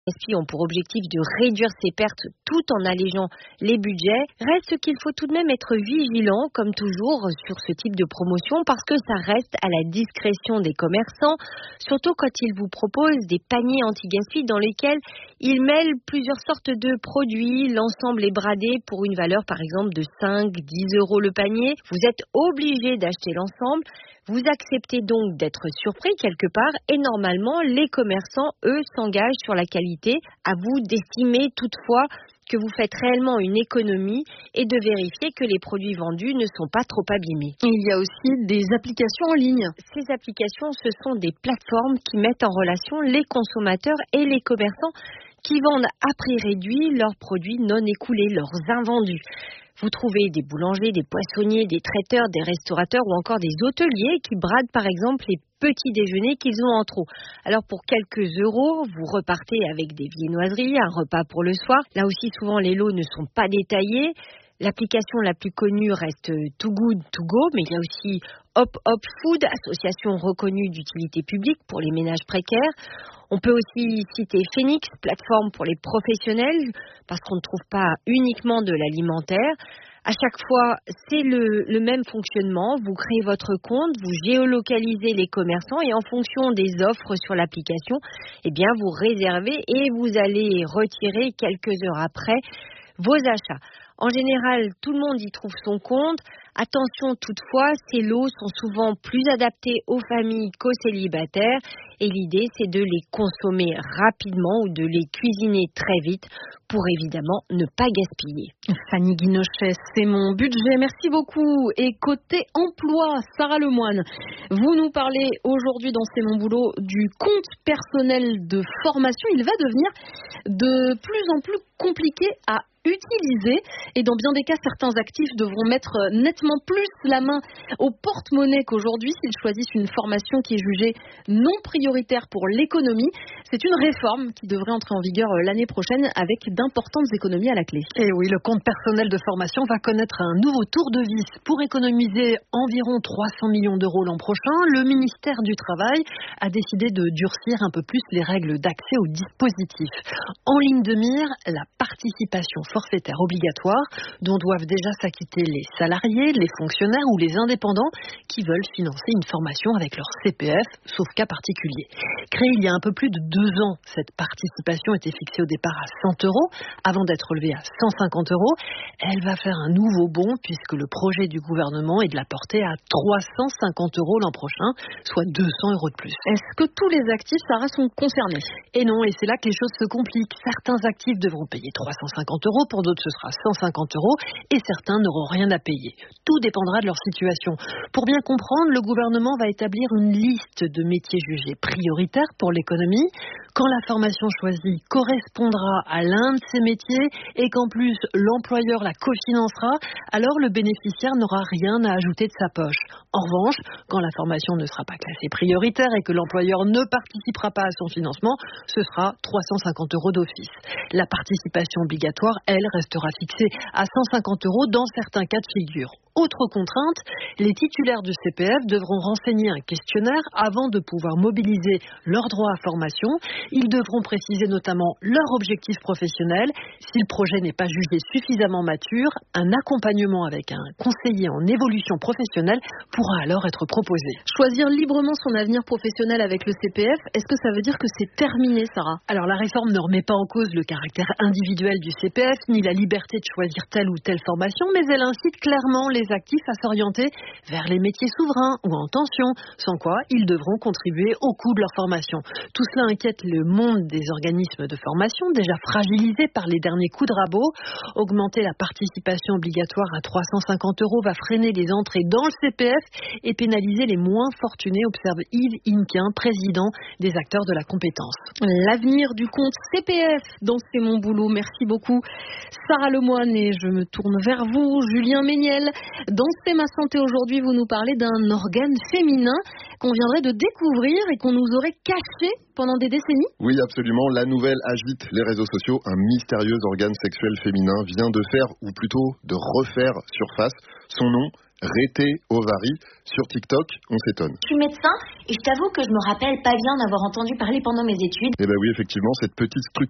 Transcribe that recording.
SPI ont pour objectif de réduire ces pertes tout en allégeant les budgets. Reste qu'il faut tout de même être vigilant, comme toujours, sur ce type de promotion parce que ça reste à la discrétion des commerçants, surtout quand ils vous proposent des paniers anti-gaspi dans lesquels ils mêlent plusieurs sortes de produits. L'ensemble est bradé pour une valeur par exemple de 5-10 euros le panier. Vous êtes obligé d'acheter l'ensemble. Vous acceptez donc d'être surpris quelque part et normalement, les commerçants, eux, s'engagent sur la qualité. À vous d'estimer toutefois que vous faites réellement une économie et de vérifier que les produits vendus ne sont pas trop abîmés. Il y a aussi des applications en ligne. Ces applications, ce sont des plateformes qui mettent en relation les consommateurs et les commerçants qui vendent à prix réduit leurs produits non écoulés, leurs invendus. Vous trouvez des boulangers, des poissonniers, des traiteurs, des restaurateurs ou encore des hôteliers qui bradent par exemple les petits déjeuners qu'ils ont en trop. Alors pour quelques euros, vous repartez avec des viennoiseries, un repas pour le soir. Là aussi, souvent les lots ne sont pas détaillés. L'application la plus connue reste Too Good To Go, mais il y a aussi Hop Hop Food, association reconnue d'utilité publique pour les ménages précaires. On peut aussi citer Phoenix, plateforme pour les professionnels, parce qu'on ne trouve pas uniquement de l'alimentaire. À chaque fois, c'est le même fonctionnement. Vous créez votre compte, vous géolocalisez les commerçants et en fonction des offres sur l'application, eh bien, vous réservez et vous allez retirer quelques heures après vos achats. En général, tout le monde y trouve son compte. Attention toutefois, ces lots sont souvent plus adaptés aux familles qu'aux célibataires et l'idée c'est de les consommer rapidement ou de les cuisiner très vite pour évidemment ne pas gaspiller. Fanny Guinochet, c'est mon budget. Merci beaucoup. Et côté emploi, Sarah Lemoine, vous nous parlez aujourd'hui dans C'est mon boulot du compte personnel de formation. Il va devenir de plus en plus compliqué à utiliser et dans bien des cas, certains actifs devront mettre nettement plus la main au porte-monnaie qu'aujourd'hui s'ils choisissent une formation qui est jugée non prioritaire pour l'économie. C'est une réforme qui devrait entrer en vigueur l'année prochaine avec d'importantes économies à la clé. Et oui, le compte personnel de formation va connaître un nouveau tour de vis. Pour économiser environ 300 millions d'euros l'an prochain, le ministère du Travail a décidé de durcir un peu plus les règles d'accès au dispositif. En ligne de mire, la participation forfaitaire obligatoire dont doivent déjà s'acquitter les salariés, les fonctionnaires ou les indépendants qui veulent financer une formation avec leur CPF, sauf cas particulier. Créée il y a un peu plus de 2 ans, cette participation était fixée au départ à 100 euros avant d'être relevée à 150 euros. Elle va faire un nouveau bond puisque le projet du gouvernement est de la porter à 350 euros l'an prochain, soit 200 euros de plus. Est-ce que tous les actifs, Sarah, sont concernés ? Et non, et c'est là que les choses se compliquent. Certains actifs devront payer 350 euros, pour d'autres ce sera 150 euros et certains n'auront rien à payer. Tout dépendra de leur situation. Pour bien comprendre, le gouvernement va établir une liste de métiers jugés prioritaires pour l'économie. Quand la formation choisie correspondra à l'un de ces métiers et qu'en plus l'employeur la cofinancera, alors le bénéficiaire n'aura rien à ajouter de sa poche. En revanche, quand la formation ne sera pas classée prioritaire et que l'employeur ne participera pas à son financement, ce sera 350 euros d'office. La participation obligatoire, elle, restera fixée à 150 euros dans certains cas de figure. Autre contrainte, les titulaires du CPF devront renseigner un questionnaire avant de pouvoir mobiliser leurs droits à formation. Ils devront préciser notamment leur objectif professionnel. Si le projet n'est pas jugé suffisamment mature, un accompagnement avec un conseiller en évolution professionnelle pourra alors être proposé. Choisir librement son avenir professionnel avec le CPF, est-ce que ça veut dire que c'est terminé, Sarah ? Alors la réforme ne remet pas en cause le caractère individuel du CPF, ni la liberté de choisir telle ou telle formation, mais elle incite clairement les actifs à s'orienter vers les métiers souverains ou en tension, sans quoi ils devront contribuer au coût de leur formation. Tout cela inquiète le monde des organismes de formation, déjà fragilisés par les derniers coups de rabot. Augmenter la participation obligatoire à 350 euros va freiner les entrées dans le CPF et pénaliser les moins fortunés, observe Yves Inquin, président des acteurs de la compétence. L'avenir du compte CPF dans C'est mon boulot. Merci beaucoup, Sarah Lemoine, et je me tourne vers vous, Julien Méniel. Dans C'est ma santé aujourd'hui, vous nous parlez d'un organe féminin qu'on viendrait de découvrir et qu'on nous aurait caché pendant des décennies. Oui, absolument. La nouvelle agite les réseaux sociaux. Un mystérieux organe sexuel féminin vient de faire, ou plutôt de refaire surface. Son nom, Rété Ovary. Sur TikTok, on s'étonne. Je suis médecin et je t'avoue que je me rappelle pas bien d'avoir entendu parler pendant mes études. Eh ben oui, effectivement, cette petite structure